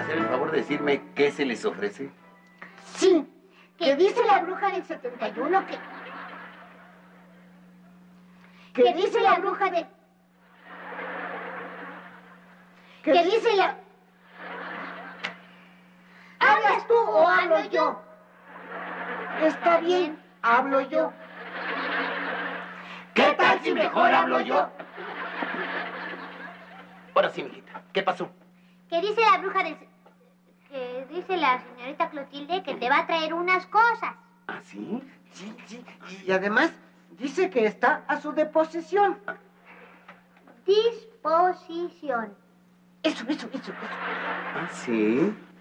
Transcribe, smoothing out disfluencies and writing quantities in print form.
hacer el favor de decirme qué se les ofrece? Sí, que dice la bruja del 71 que... Que dice la bruja de... Que dice la... ¿Hablas tú o hablo yo? Está bien, hablo yo. ¿Qué tal si mejor hablo yo? Ahora sí, mijita, ¿qué pasó? Que dice la bruja del... Que dice la señorita Clotilde que te va a traer unas cosas. ¿Ah, sí? Sí, sí. Y además dice que está a su disposición. Disposición. Eso. ¿Ah, sí?